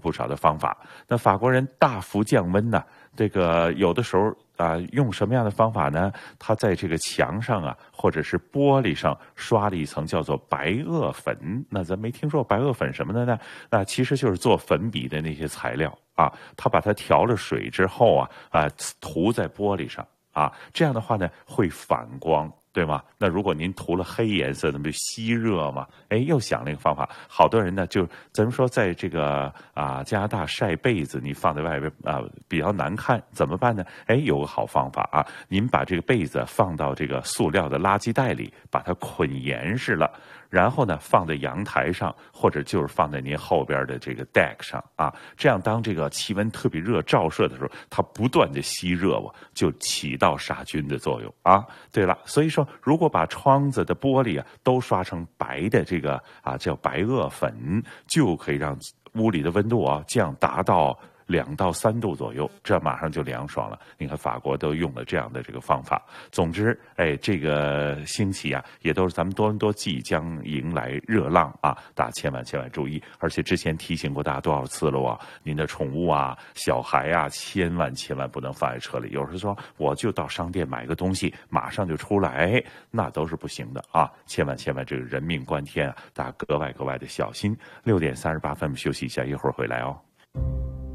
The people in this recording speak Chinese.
不少的方法。那法国人大幅降温呢，这个有的时候用什么样的方法呢？他在这个墙上或者是玻璃上刷了一层叫做白垩粉。那咱没听说白垩粉什么的呢？那其实就是做粉笔的那些材料他把它调了水之后涂在玻璃上这样的话呢会反光。对吗？那如果您涂了黑颜色，那不就吸热吗？又想了一个方法，好多人呢就咱们说在这个加拿大晒被子，你放在外边比较难看，怎么办呢？有个好方法您把这个被子放到这个塑料的垃圾袋里，把它捆严实了，然后呢放在阳台上，或者就是放在您后边的这个 deck 上这样当这个气温特别热照射的时候，它不断的吸热就起到杀菌的作用对了，所以说如果把窗子的玻璃都刷成白的这个叫白垩粉，就可以让屋里的温度降达到2到3度左右，这马上就凉爽了。你看法国都用了这样的这个方法。总之，这个星期也都是咱们多伦多即将迎来热浪大家千万注意。而且之前提醒过大家多少次了您的宠物小孩千万不能放在车里。有时候说我就到商店买个东西，马上就出来，那都是不行的千万这个人命关天大家格外的小心。6点38分休息一下，一会儿回来